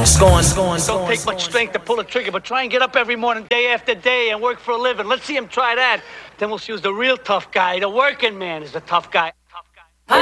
Don't take much strength to pull a trigger, but try and get up every morning, day after day, and work for a living. Let's see him try that. Then we'll choose the real tough guy. The working man is the tough guy.